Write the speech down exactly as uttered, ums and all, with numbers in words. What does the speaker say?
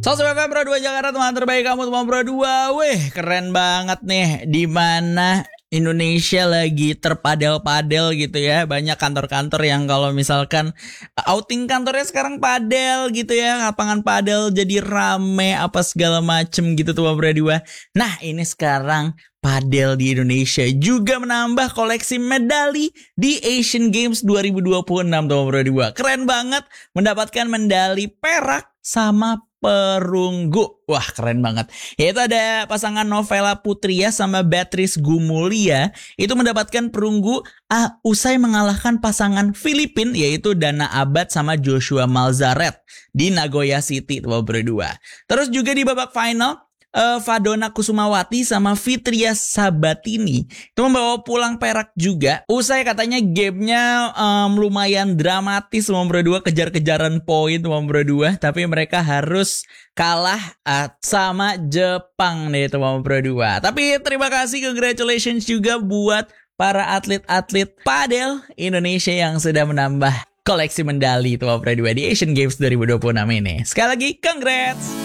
Sosmed F M Pro dua Jakarta, teman terbaik kamu teman Pro dua. Wih, keren banget nih. Dimana Indonesia lagi terpadel-padel gitu ya. Banyak kantor-kantor yang kalau misalkan outing kantornya sekarang padel gitu ya. Lapangan padel jadi rame apa segala macem gitu teman Pro dua. Nah, ini sekarang padel di Indonesia juga menambah koleksi medali di Asian Games dua ribu dua puluh enam teman Pro dua. Keren banget mendapatkan medali perak sama perunggu. Wah, keren banget. Yaitu ada pasangan Novela Putria sama Beatrice Gumulia. Itu mendapatkan perunggu ah, usai mengalahkan pasangan Filipin yaitu Dana Abad sama Joshua Malzaret di Nagoya City teman Pro dua. Terus juga di babak final Uh, Fadona Kusumawati sama Fitria Sabatini itu membawa pulang perak juga. Usai katanya gamenya um, lumayan dramatis teman Pro dua, kejar-kejaran poin teman Pro dua, tapi mereka harus kalah uh, sama Jepang nih teman Pro dua. Tapi terima kasih, congratulations juga buat para atlet-atlet padel Indonesia yang sudah menambah koleksi medali teman Pro dua di Asian Games dua ribu dua puluh enam ini. Sekali lagi congrats.